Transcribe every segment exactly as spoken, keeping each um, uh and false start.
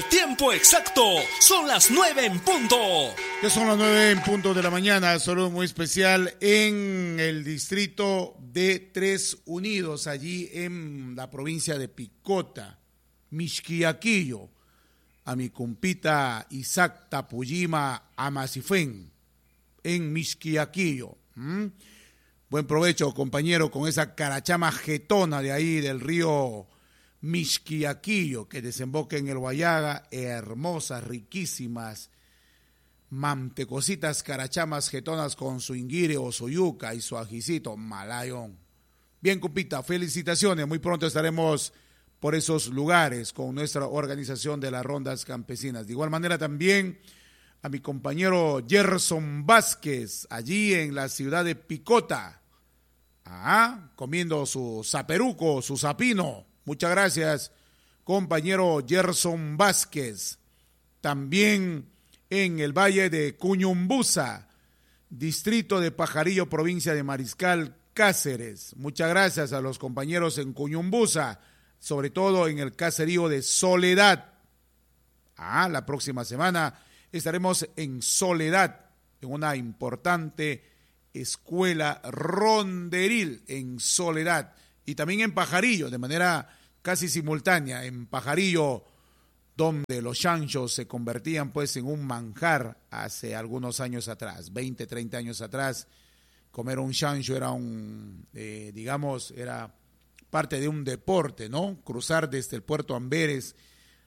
tiempo exacto, son las nueve en punto. Ya son las nueve en punto de la mañana, saludo muy especial en el distrito de Tres Unidos, allí en la provincia de Picota, Mixquiaquillo, a mi compita Isaac Tapuyima Amasifén, en Mixquiaquillo. ¿Mm? Buen provecho, compañero, con esa carachama jetona de ahí del río Mixquiaquillo, que desemboca en el Guayaga, hermosas, riquísimas, mantecositas carachamas jetonas con su inguire o su yuca y su ajicito, malayón. Bien, compita, felicitaciones, muy pronto estaremos por esos lugares con nuestra organización de las rondas campesinas. De igual manera también a mi compañero Gerson Vázquez, allí en la ciudad de Picota, ah, comiendo su zaperuco, su zapino. Muchas gracias, compañero Gerson Vázquez. También en el valle de Cuñumbusa, distrito de Pajarillo, provincia de Mariscal, Cáceres. Muchas gracias a los compañeros en Cuñumbusa, sobre todo en el caserío de Soledad. Ah, la próxima semana estaremos en Soledad, en una importante escuela ronderil en Soledad. Y también en Pajarillo, de manera casi simultánea, en Pajarillo, donde los chanchos se convertían pues en un manjar hace algunos años atrás, veinte, treinta años atrás. Comer un chancho era un, eh, digamos, era parte de un deporte, ¿no? Cruzar desde el puerto Amberes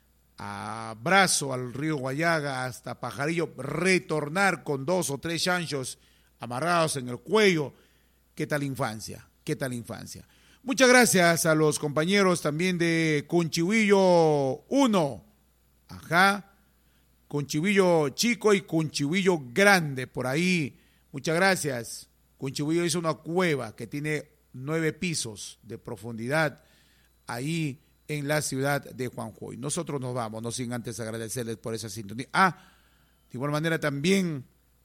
a Brazo, al río Guayaga, hasta Pajarillo, retornar con dos o tres chanchos amarrados en el cuello. ¿Qué tal infancia? ¿Qué tal infancia? Muchas gracias a los compañeros también de Cunchihuillo uno, ajá, Cunchihuillo chico y Cunchihuillo grande, por ahí, muchas gracias. Cunchihuillo hizo una cueva que tiene nueve pisos de profundidad ahí en la ciudad de Juanjoy. Nosotros nos vamos, no sin antes agradecerles por esa sintonía. Ah, de igual manera también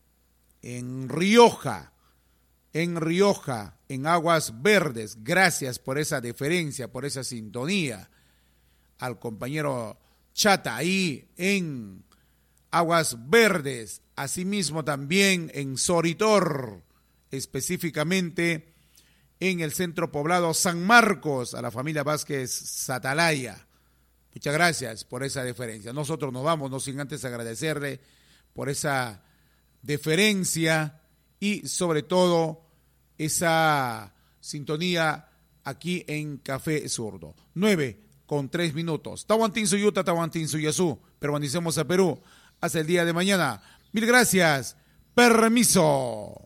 en Rioja, en Rioja, en Aguas Verdes, gracias por esa deferencia, por esa sintonía. Al compañero Chata ahí en Aguas Verdes, asimismo también en Soritor, específicamente en el centro poblado San Marcos, a la familia Vázquez Satalaya. Muchas gracias por esa deferencia. Nosotros nos vamos, no sin antes agradecerle por esa deferencia y sobre todo esa sintonía aquí en Café Zurdo. Nueve con tres minutos. Tahuantín Suyuta, Tahuantín Suyazú. Permanecemos a Perú hasta el día de mañana. Mil gracias. Permiso.